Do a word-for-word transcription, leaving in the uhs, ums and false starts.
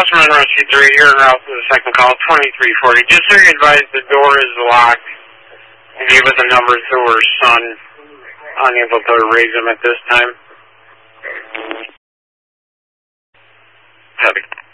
Customer on Rescue three, here en route to the second call, twenty-three forty. Just so you're advised, the door is locked. I gave it the number to her son. Unable to raise him at this time. Heavy.